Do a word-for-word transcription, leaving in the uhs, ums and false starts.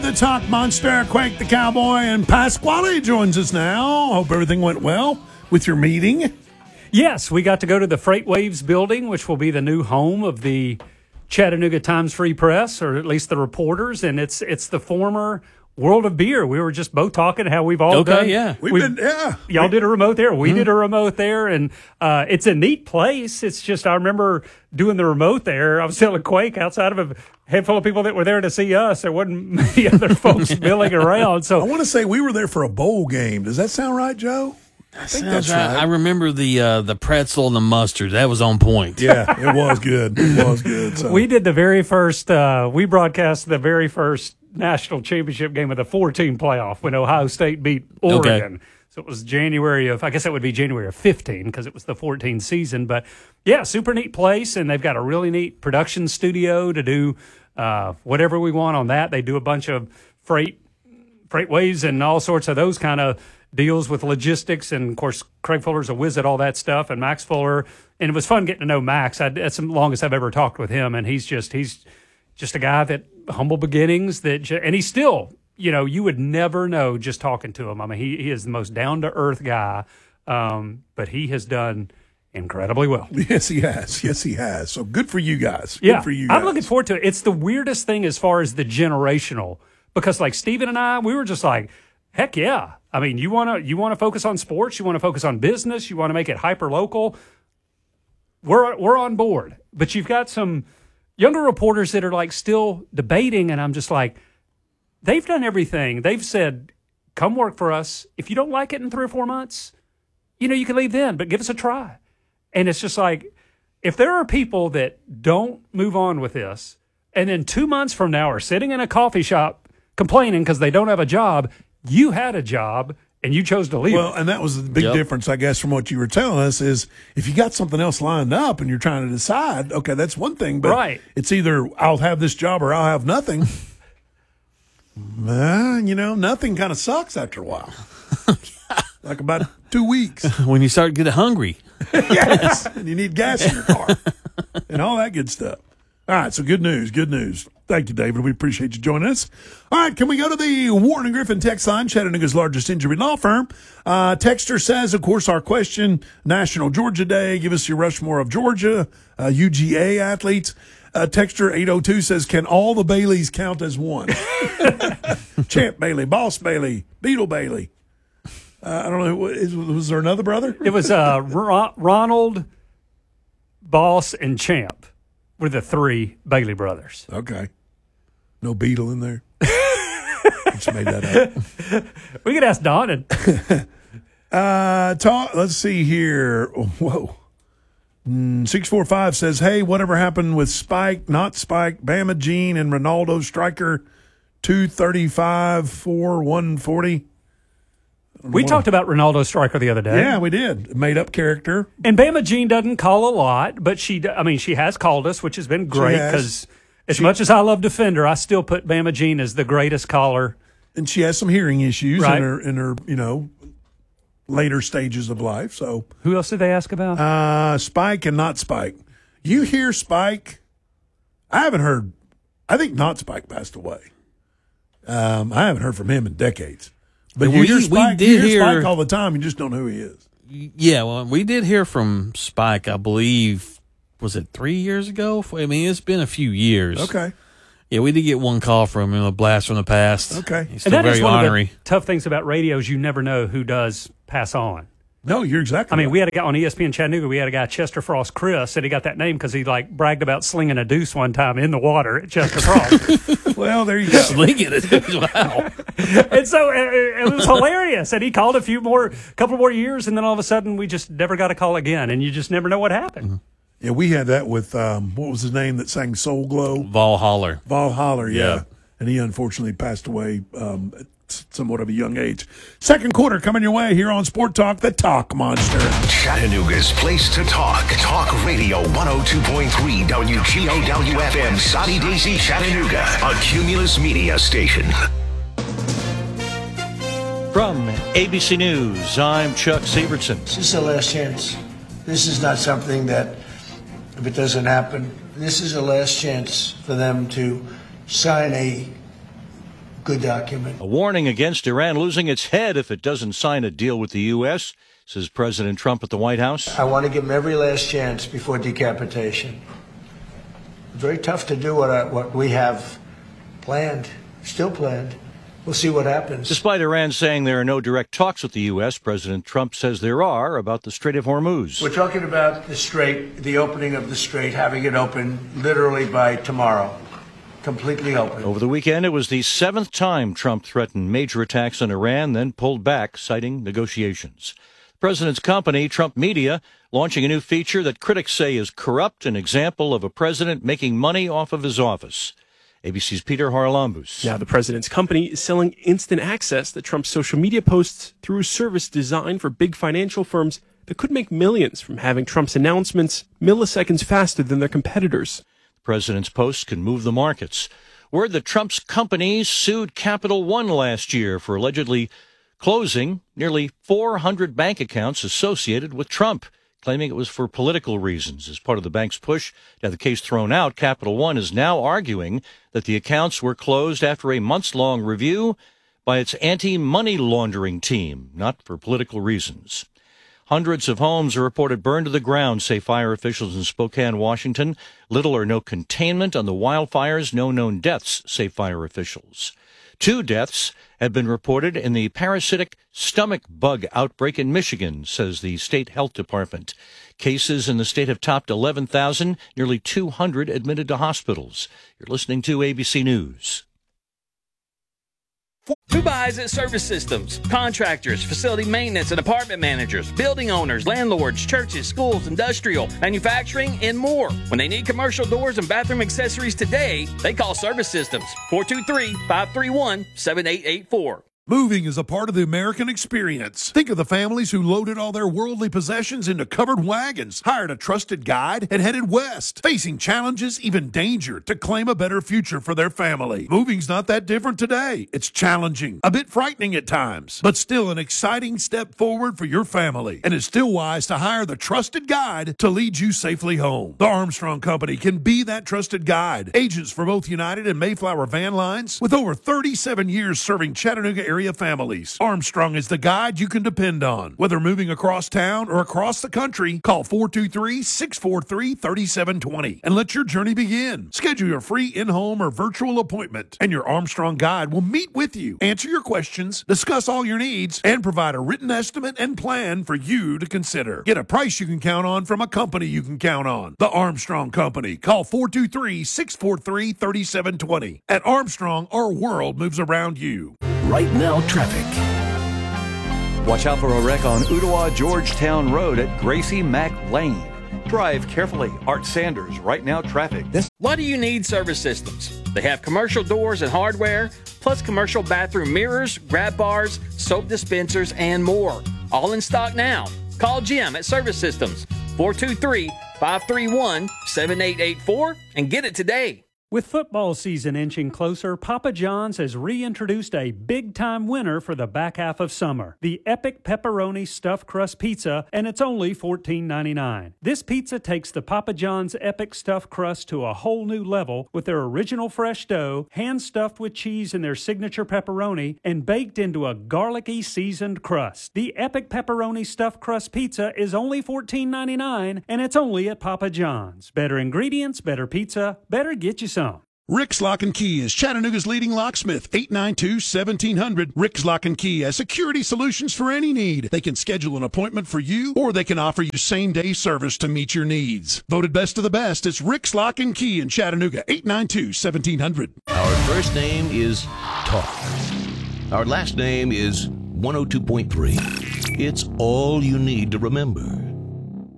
the Talk Monster, Quake the Cowboy, and Pasquale joins us now. Hope everything went well with your meeting. Yes, we got to go to the Freight Waves building, which will be the new home of the Chattanooga Times-Free Press, or at least the reporters, and it's it's the former World of Beer. We were just both talking how we've all okay, done. yeah. We've, we've been, yeah. Y'all did a remote there. We mm-hmm. did a remote there, and uh, it's a neat place. It's just, I remember doing the remote there. I was telling Quake outside of a head full of people that were there to see us. There wasn't many other folks milling around. So I want to say we were there for a bowl game. Does that sound right, Joe? I think Sounds that's right. right. I remember the uh, the pretzel and the mustard. That was on point. Yeah, it was good. It was good. So. We did the very first, uh, we broadcast the very first national championship game of the four-team playoff when Ohio State beat Oregon. Okay. So it was January of, I guess that would be January of fifteen because it was the fourteen season. But yeah, super neat place, and they've got a really neat production studio to do uh, whatever we want on that. They do a bunch of freight, freight waves and all sorts of those kind of deals with logistics, and of course Craig Fuller's a whiz at all that stuff, and Max Fuller, and it was fun getting to know Max. I, that's the longest I've ever talked with him, and he's just he's just a guy that humble beginnings that, and he's still, you know, you would never know just talking to him. I mean, he, he is the most down to earth guy, um, but he has done incredibly well. Yes, he has. Yes, he has. So good for you guys. Good Yeah, for you guys. I'm looking forward to it. It's the weirdest thing as far as the generational, because like Steven and I, we were just like, heck yeah. I mean, you want to you want to focus on sports, you want to focus on business, you want to make it hyper local. We're we're on board. But you've got some younger reporters that are like still debating, and I'm just like, they've done everything. They've said, come work for us. If you don't like it in three or four months, you know, you can leave then, but give us a try. And it's just like, if there are people that don't move on with this, and then two months from now are sitting in a coffee shop complaining because they don't have a job, you had a job and you chose to leave. Well, and that was the big Yep. difference, I guess, from what you were telling us is if you got something else lined up and you're trying to decide, okay, that's one thing, but Right. it's either I'll have this job or I'll have nothing. uh, you know, nothing kind of sucks after a while. Like about two weeks. When you start getting hungry. Yes, and you need gas in your car and all that good stuff. All right, so good news, good news. Thank you, David. We appreciate you joining us. All right, can we go to the Warren and Griffin text line, Chattanooga's largest injury law firm? Uh, Texter says, of course, our question, National Georgia Day, give us your Rushmore of Georgia, uh, U G A athletes. Uh, Texter eight oh two says, can all the Baileys count as one? Champ Bailey, Boss Bailey, Beetle Bailey. Uh, I don't know, was, was there another brother? It was uh, Ron- Ronald, Boss, and Champ were the three Bailey brothers. Okay. No Beetle in there. Just made that up. We could ask Don. And Uh, talk, let's see here. Whoa. Mm, six four five says, hey, whatever happened with Spike, not Spike, Bama Jean, and Ronaldo Striker two thirty-five, four, one forty? we talked about Ronaldo Striker the other day. Yeah, we did. Made up character. And Bama Jean doesn't call a lot, but she, I mean, she has called us, which has been great has. because as much as I love Defender, I still put Bama Jean as the greatest caller. And she has some hearing issues Right. in her, in her, you know, later stages of life. So, Who else did they ask about? uh, Spike and not Spike. You hear Spike? I haven't heard. I think not Spike passed away. Um, I haven't heard from him in decades. But you We- hear we Spike, did you hear hear- Spike all the time. You just don't know who he is. Yeah, well, we did hear from Spike, I believe, was it three years ago? I mean, it's been a few years. Okay. Yeah, we did get one call from him, a blast from the past. Okay. He's and still that is very one honorary. of the tough things about radio is you never know who does pass on. No, you're exactly I mean, right. we had a guy on E S P N Chattanooga. We had a guy, Chester Frost Chris, and he got that name because he like bragged about slinging a deuce one time in the water at Chester Frost. Well, there you go. Look at it. Wow. And so it, it was hilarious. And he called a few more, couple more years, and then all of a sudden we just never got a call again, and you just never know what happened. Yeah, we had that with, um, what was his name that sang Soul Glow? Vol Holler. Val Holler, yeah. Yeah. And he unfortunately passed away um, at somewhat of a young age. Second quarter coming your way here on Sport Talk, the Talk Monster. Chattanooga's place to talk. Talk Radio one oh two point three W G O W F M, Soddy Daisy, Chattanooga, a Cumulus Media station. From A B C News, I'm Chuck Severson. This is the last chance. This is not something that, if it doesn't happen, this is a last chance for them to sign a good document. A warning against Iran losing its head if it doesn't sign a deal with the U S, says President Trump at the White House. I want to give them every last chance before decapitation. Very tough to do what, I, what we have planned, still planned. We'll see what happens. Despite Iran saying there are no direct talks with the U S, President Trump says there are about the Strait of Hormuz. We're talking about the Strait, the opening of the Strait, having it open literally by tomorrow. Completely open. Over the weekend, it was the seventh time Trump threatened major attacks on Iran, then pulled back, citing negotiations. The president's company, Trump Media, launching a new feature that critics say is corrupt, an example of a president making money off of his office. A B C's Peter Haralambous. Now, the president's company is selling instant access to Trump's social media posts through a service designed for big financial firms that could make millions from having Trump's announcements milliseconds faster than their competitors. The president's posts can move the markets. Word that Trump's company sued Capital One last year for allegedly closing nearly four hundred bank accounts associated with Trump, claiming it was for political reasons. As part of the bank's push to have the case thrown out, Capital One is now arguing that the accounts were closed after a months-long review by its anti-money laundering team, not for political reasons. Hundreds of homes are reported burned to the ground, say fire officials in Spokane, Washington. Little or no containment on the wildfires, no known deaths, say fire officials. Two deaths have been reported in the parasitic stomach bug outbreak in Michigan, says the state health department. Cases in the state have topped eleven thousand, nearly two hundred admitted to hospitals. You're listening to A B C News. Who buys at Service Systems? Contractors, facility maintenance and apartment managers, building owners, landlords, churches, schools, industrial, manufacturing, and more. When they need commercial doors and bathroom accessories today, they call Service Systems. four two three, five three one, seven eight eight four. Moving is a part of the American experience. Think of the families who loaded all their worldly possessions into covered wagons, hired a trusted guide, and headed west, facing challenges, even danger, to claim a better future for their family. Moving's not that different today. It's challenging, a bit frightening at times, but still an exciting step forward for your family. And it's still wise to hire the trusted guide to lead you safely home. The Armstrong Company can be that trusted guide. Agents for both United and Mayflower van lines with over thirty-seven years serving Chattanooga area families. Armstrong is the guide you can depend on. Whether moving across town or across the country, call four two three, six four three, three seven two zero and let your journey begin. Schedule your free in-home or virtual appointment, and your Armstrong guide will meet with you, answer your questions, discuss all your needs, and provide a written estimate and plan for you to consider. Get a price you can count on from a company you can count on. The Armstrong Company. Call four two three, six four three, three seven two zero. At Armstrong, our world moves around you. Right now, traffic. Watch out for a wreck on Ottawa Georgetown Road at Gracie Mack Lane. Drive carefully. Art Sanders, Right Now Traffic. Why do you need Service Systems? They have commercial doors and hardware, plus commercial bathroom mirrors, grab bars, soap dispensers, and more. All in stock now. Call Jim at Service Systems, four two three, five three one, seven eight eight four, and get it today. With football season inching closer, Papa John's has reintroduced a big-time winner for the back half of summer, the Epic Pepperoni Stuffed Crust Pizza, and it's only fourteen ninety-nine. This pizza takes the Papa John's Epic Stuffed Crust to a whole new level with their original fresh dough, hand-stuffed with cheese and their signature pepperoni, and baked into a garlicky seasoned crust. The Epic Pepperoni Stuffed Crust Pizza is only fourteen ninety-nine, and it's only at Papa John's. Better ingredients, better pizza, better get you some. Rick's Lock and Key is Chattanooga's leading locksmith. eight nine two, seventeen hundred. Rick's Lock and Key has security solutions for any need. They can schedule an appointment for you, or they can offer you same-day service to meet your needs. Voted best of the best, it's Rick's Lock and Key in Chattanooga. eight nine two, seventeen hundred. Our first name is Talk. Our last name is one oh two point three. It's all you need to remember.